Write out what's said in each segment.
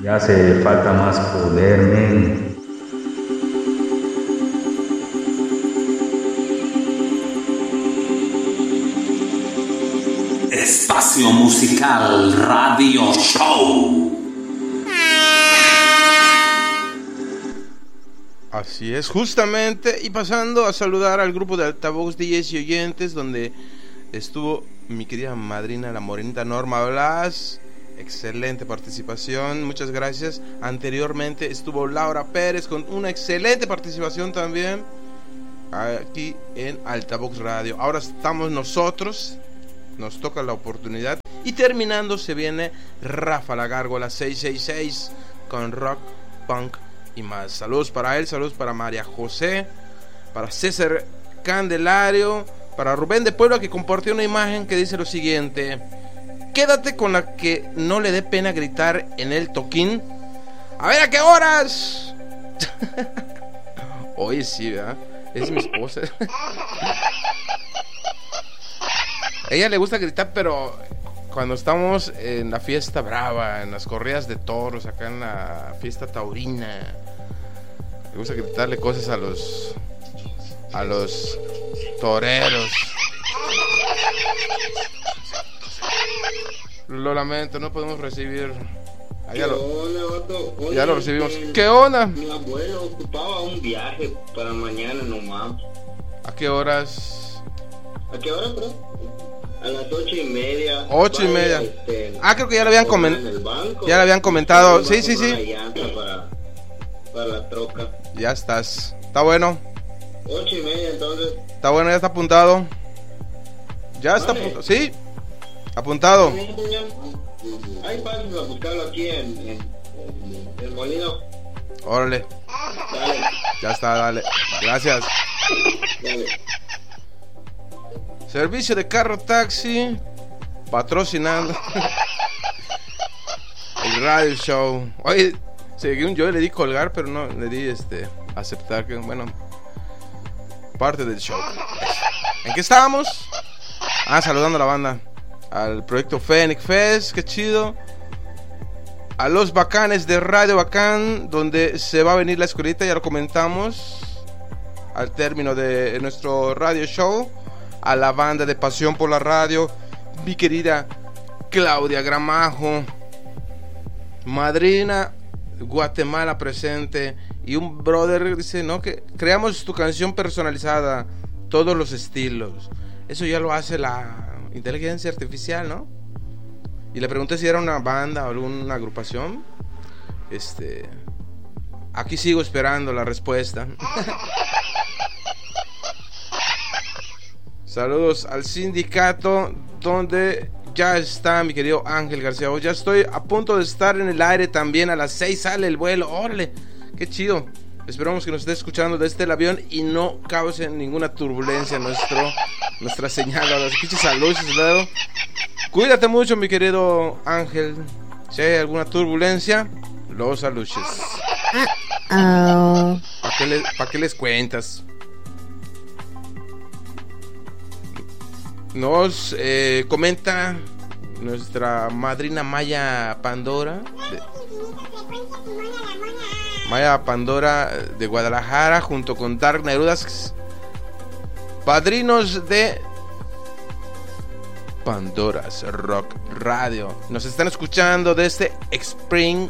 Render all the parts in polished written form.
Ya hace falta más poder, men. Espacio Musical Radio Show. Así es, justamente, y pasando a saludar al grupo de Altavoz DJs y oyentes, donde estuvo mi querida madrina, la morenita Norma Blas. Excelente participación, muchas gracias. Anteriormente estuvo Laura Pérez con una excelente participación también aquí en Altavoz Radio. Ahora estamos nosotros, nos toca la oportunidad, y terminando se viene Rafa la Gárgola 666 con rock, punk y más. Saludos para él, saludos para María José, para César Candelario, para Rubén de Puebla, que compartió una imagen que dice lo siguiente: quédate con la que no le dé pena gritar en el toquín. A ver, ¿a qué horas? Oye, sí, ¿verdad? Es mi esposa. A ella le gusta gritar, pero cuando estamos en la fiesta brava, en las corridas de toros, acá en la fiesta taurina, le gusta gritarle cosas a los toreros. Lo lamento, no podemos recibir. ¿Qué onda, vato? Oye, ya lo recibimos. ¿Qué onda? Mi abuelo ocupaba un viaje para mañana nomás. ¿A qué horas? ¿A qué hora, bro? A las 8:30. 8:30. Creo que ya lo habían comentado. Ya lo habían comentado. Sí. Para la troca. Ya estás. Está bueno. 8:30, entonces. Está bueno, ya está apuntado. Ya está apuntado. Sí. Apuntado. Hay pasos a buscarlo aquí en el molino. Órale. Dale. Ya está, dale. Gracias. Dale. Servicio de carro taxi patrocinando el radio show. Oye, según yo le di colgar, pero no le di aceptar, que bueno, parte del show. ¿En qué estábamos? Saludando a la banda, al proyecto Phoenix Fest, qué chido. A los bacanes de Radio Bacán, donde se va a venir la escuelita, ya lo comentamos al término de nuestro radio show. A la banda de Pasión por la Radio, mi querida Claudia Gramajo, madrina Guatemala presente, y un brother dice, no, que creamos tu canción personalizada, todos los estilos. Eso ya lo hace la inteligencia artificial, ¿no? Y le pregunté si era una banda o alguna agrupación. Aquí sigo esperando la respuesta. Saludos al sindicato, donde ya está mi querido Ángel García. Ya estoy a punto de estar en el aire también. A las 6 sale el vuelo. ¡Órale! ¡Qué chido! Esperamos que nos esté escuchando desde el avión y no cause ninguna turbulencia nuestra señal. A las pinches aluches, ¿verdad? Cuídate mucho, mi querido Ángel. Si hay alguna turbulencia, los aluches. ¿Para qué les cuentas? Nos comenta nuestra madrina Maya Pandora de Guadalajara, junto con Dark Nerudas, padrinos de Pandora's Rock Radio. Nos están escuchando desde Spring,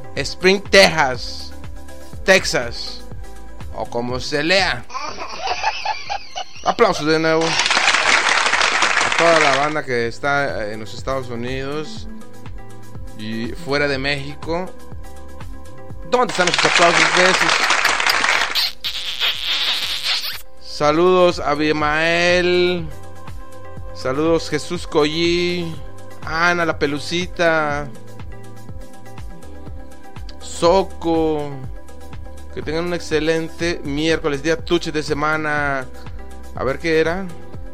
Texas, o como se lea. Aplausos de nuevo a toda la banda que está en los Estados Unidos y fuera de México. ¿Dónde están esos aplausos de esos? Saludos a Abimael. Saludos Jesús Collí, Ana la Pelucita, Soco. Que tengan un excelente miércoles, día tuche de semana. A ver qué era.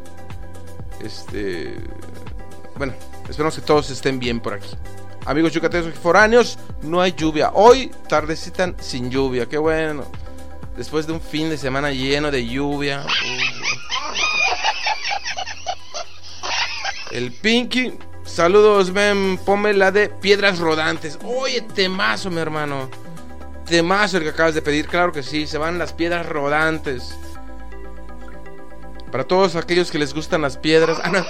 Bueno, esperamos que todos estén bien por aquí. Amigos yucatecos y foráneos, no hay lluvia. Hoy tardecita sin lluvia, qué bueno. Después de un fin de semana lleno de lluvia. El Pinky Saludos, ven, ponme la de Piedras Rodantes. Oye, temazo, mi hermano. Temazo el que acabas de pedir, claro que sí. Se van las piedras rodantes. Para todos aquellos que les gustan las piedras. No.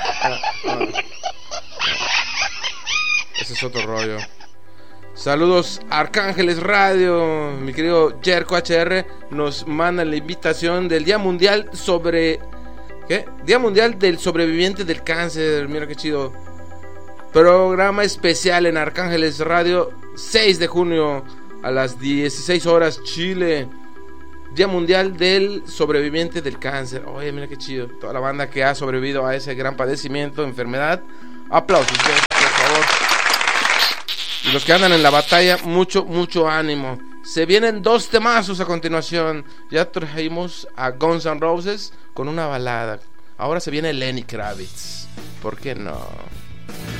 Ese es otro rollo. Saludos, Arcángeles Radio. Mi querido Jerko HR nos manda la invitación del Día Mundial sobre... ¿Qué? Día Mundial del Sobreviviente del Cáncer. Mira qué chido. Programa especial en Arcángeles Radio, 6 de junio a las 16 horas, Chile. Día Mundial del Sobreviviente del Cáncer. Oye, mira qué chido. Toda la banda que ha sobrevivido a ese gran padecimiento, enfermedad. Aplausos, por favor. Y los que andan en la batalla, mucho, mucho ánimo. Se vienen 2 temazos a continuación. Ya trajimos a Guns N' Roses con una balada. Ahora se viene Lenny Kravitz. ¿Por qué no?